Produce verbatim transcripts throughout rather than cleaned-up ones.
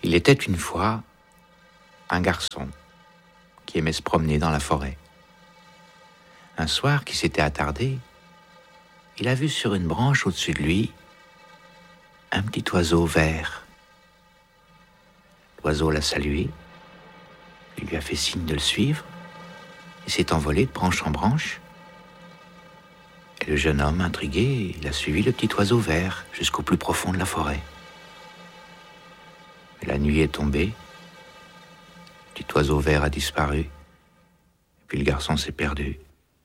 Il était une fois un garçon qui aimait se promener dans la forêt. Un soir qui s'était attardé, il a vu sur une branche au-dessus de lui un petit oiseau vert. L'oiseau l'a salué, il lui a fait signe de le suivre, et s'est envolé de branche en branche. Et le jeune homme, intrigué, il a suivi le petit oiseau vert jusqu'au plus profond de la forêt. Mais la nuit est tombée, le petit oiseau vert a disparu, et puis le garçon s'est perdu.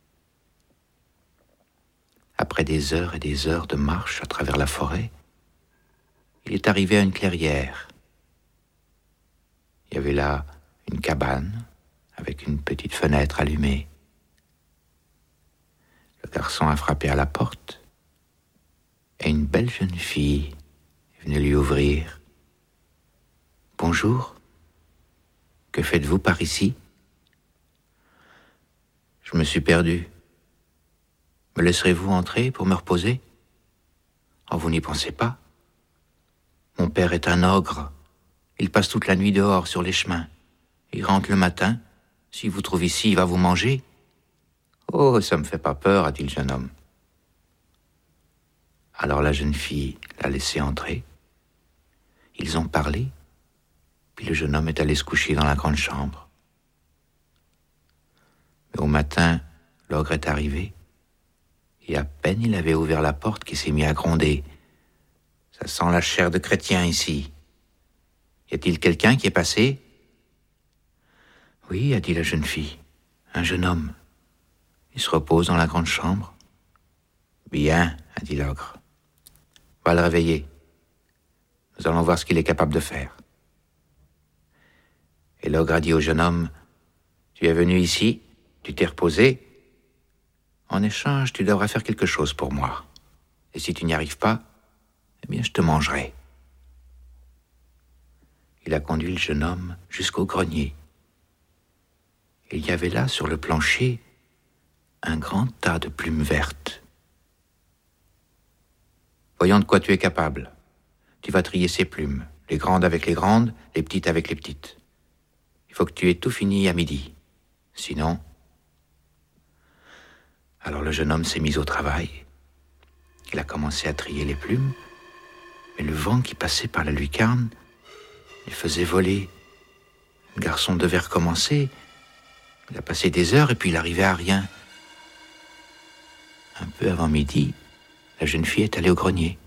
Après des heures et des heures de marche à travers la forêt, il est arrivé à une clairière. Il y avait là une cabane avec une petite fenêtre allumée. Le garçon a frappé à la porte et une belle jeune fille est venue lui ouvrir. « Bonjour, que faites-vous par ici ?»« Je me suis perdu. Me laisserez-vous entrer pour me reposer ? Oh, vous n'y pensez pas. Mon père est un ogre. Il passe toute la nuit dehors sur les chemins. Il rentre le matin. S'il vous trouve ici, il va vous manger. » « Oh, ça me fait pas peur, » a dit le jeune homme. Alors la jeune fille l'a laissé entrer. Ils ont parlé, puis le jeune homme est allé se coucher dans la grande chambre. Mais au matin, l'ogre est arrivé, et à peine il avait ouvert la porte qu'il s'est mis à gronder. « Ça sent la chair de chrétien ici. Y a-t-il quelqu'un qui est passé ?»« Oui, » a dit la jeune fille, « un jeune homme. Il se repose dans la grande chambre. »« Bien, » a dit l'ogre. « Va le réveiller. Nous allons voir ce qu'il est capable de faire. » Et l'ogre a dit au jeune homme, « Tu es venu ici, tu t'es reposé. En échange, tu devras faire quelque chose pour moi. Et si tu n'y arrives pas, eh bien, je te mangerai. » Il a conduit le jeune homme jusqu'au grenier. Et il y avait là, sur le plancher, un grand tas de plumes vertes. « Voyons de quoi tu es capable. Tu vas trier ces plumes, les grandes avec les grandes, les petites avec les petites. Il faut que tu aies tout fini à midi. Sinon... » Alors le jeune homme s'est mis au travail. Il a commencé à trier les plumes, mais le vent qui passait par la lucarne il faisait voler. Le garçon devait recommencer. Il a passé des heures et puis il n'arrivait à rien. Un peu avant midi, la jeune fille est allée au grenier.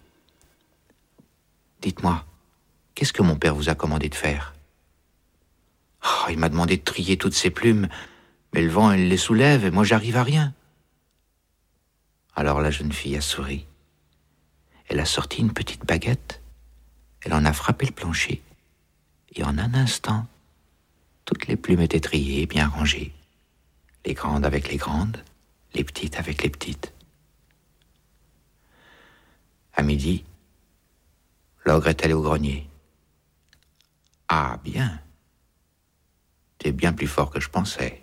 « Dites-moi, qu'est-ce que mon père vous a commandé de faire ?»« Oh, il m'a demandé de trier toutes ces plumes, mais le vent, il les soulève et moi, j'arrive à rien. » Alors la jeune fille a souri. Elle a sorti une petite baguette, elle en a frappé le plancher, et en un instant, toutes les plumes étaient triées, bien rangées, les grandes avec les grandes, les petites avec les petites. À midi, l'ogre est allé au grenier. « Ah, bien, t'es bien plus fort que je pensais.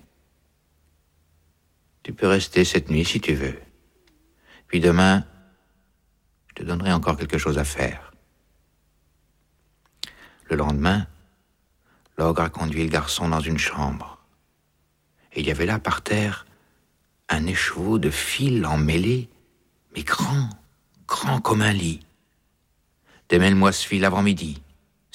Tu peux rester cette nuit si tu veux. Puis demain, je te donnerai encore quelque chose à faire. » Le lendemain, l'ogre a conduit le garçon dans une chambre. Et il y avait là, par terre, un écheveau de fil emmêlé, mais grand, grand comme un lit. « Démêle-moi ce fil avant midi. Sinon... »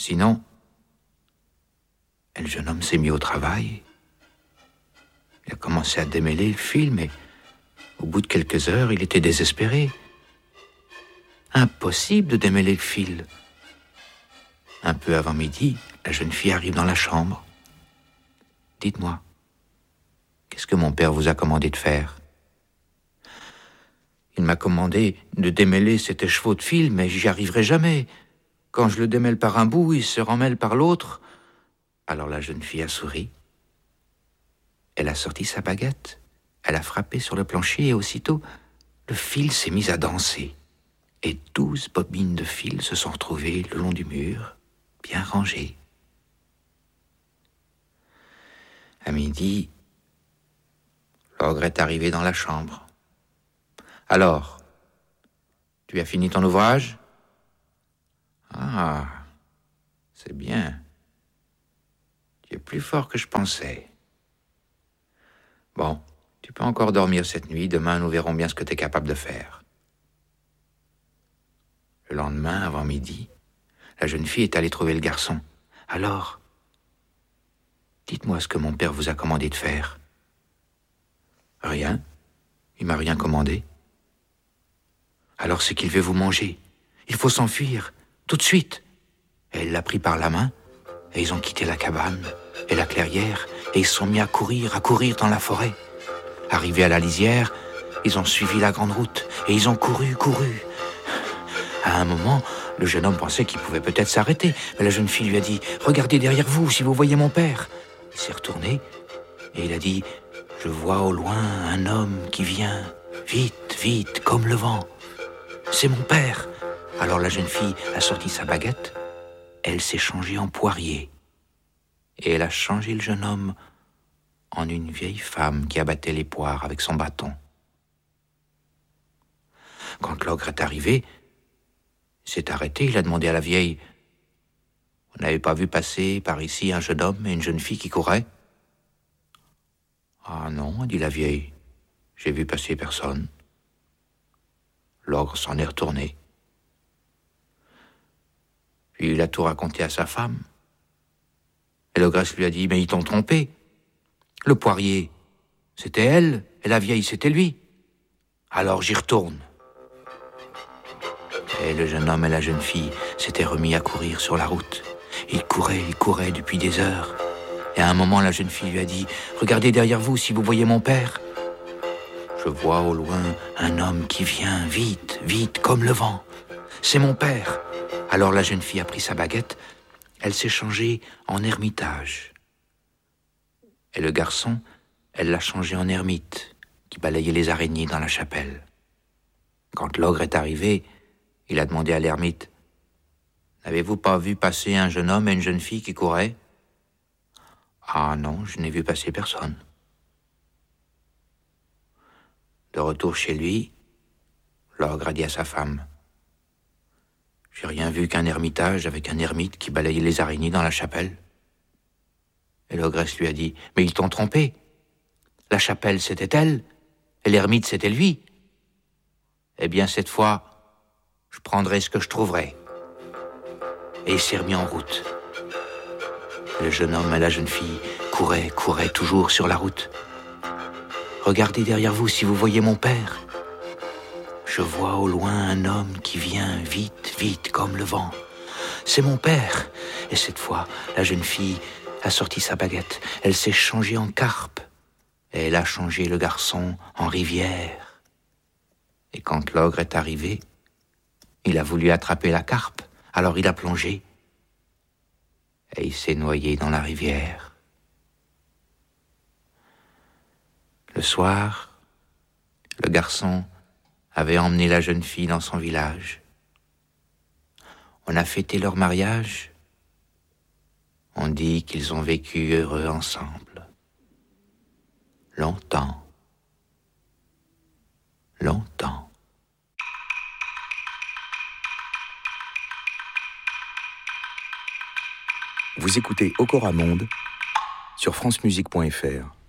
Et le jeune homme s'est mis au travail. Il a commencé à démêler le fil, mais au bout de quelques heures, il était désespéré. Impossible de démêler le fil. Un peu avant midi, la jeune fille arrive dans la chambre. « Dites-moi, qu'est-ce que mon père vous a commandé de faire ?»« Il m'a commandé de démêler cet écheveau de fil, mais j'y arriverai jamais. Quand je le démêle par un bout, il se remêle par l'autre. » Alors la jeune fille a souri. Elle a sorti sa baguette, elle a frappé sur le plancher et aussitôt, le fil s'est mis à danser. Et douze bobines de fil se sont retrouvées le long du mur, bien rangées. À midi, l'ogre est arrivé dans la chambre. « Alors, tu as fini ton ouvrage ? » « Ah, c'est bien. plus fort que je pensais. Bon, tu peux encore dormir cette nuit. Demain, nous verrons bien ce que tu es capable de faire. Le lendemain, avant midi, la jeune fille est allée trouver le garçon. Alors, dites-moi ce que mon père vous a commandé de faire. Rien. Il m'a rien commandé. Alors c'est qu'il veut vous manger. Il faut s'enfuir, tout de suite. Et elle l'a pris par la main, et ils ont quitté la cabane et la clairière, et ils se sont mis à courir, à courir dans la forêt. Arrivés à la lisière, ils ont suivi la grande route, et ils ont couru, couru. À un moment, le jeune homme pensait qu'il pouvait peut-être s'arrêter, mais la jeune fille lui a dit « Regardez derrière vous, si vous voyez mon père !» Il s'est retourné, et il a dit « Je vois au loin un homme qui vient, vite, vite, comme le vent. C'est mon père !» Alors la jeune fille a sorti sa baguette, elle s'est changée en poirier, et elle a changé le jeune homme en une vieille femme qui abattait les poires avec son bâton. Quand l'ogre est arrivé, il s'est arrêté, il a demandé à la vieille « Vous n'avez pas vu passer par ici un jeune homme et une jeune fille qui couraient ?»« Ah non, dit la vieille, j'ai vu passer personne. » L'ogre s'en est retourné. Puis il a tout raconté à sa femme. Et l'ogresse lui a dit « Mais ils t'ont trompé. Le poirier, c'était elle, et la vieille, c'était lui. Alors j'y retourne. » Et le jeune homme et la jeune fille s'étaient remis à courir sur la route. Ils couraient, ils couraient depuis des heures. Et à un moment, la jeune fille lui a dit « Regardez derrière vous si vous voyez mon père. » Je vois au loin un homme qui vient, vite, vite, comme le vent. C'est mon père. Alors la jeune fille a pris sa baguette, elle s'est changée en ermitage. Et le garçon, elle l'a changé en ermite, qui balayait les araignées dans la chapelle. Quand l'ogre est arrivé, il a demandé à l'ermite « N'avez-vous pas vu passer un jeune homme et une jeune fille qui couraient ?»« Ah non, je n'ai vu passer personne. » De retour chez lui, l'ogre a dit à sa femme « J'ai rien vu qu'un ermitage avec un ermite qui balayait les araignées dans la chapelle. » Et l'ogresse lui a dit « Mais ils t'ont trompé. La chapelle, c'était elle, et l'ermite, c'était lui. Eh bien, cette fois, je prendrai ce que je trouverai. » Et il s'est remis en route. Le jeune homme et la jeune fille couraient, couraient toujours sur la route. « Regardez derrière vous si vous voyez mon père. Je vois au loin un homme qui vient vite, vite, comme le vent. C'est mon père. » Et cette fois, la jeune fille a sorti sa baguette. Elle s'est changée en carpe. Et elle a changé le garçon en rivière. Et quand l'ogre est arrivé, il a voulu attraper la carpe. Alors il a plongé. Et il s'est noyé dans la rivière. Le soir, le garçon avait emmené la jeune fille dans son village. On a fêté leur mariage. On dit qu'ils ont vécu heureux ensemble. Longtemps. Longtemps. Vous écoutez Okora Monde sur francemusique point f r.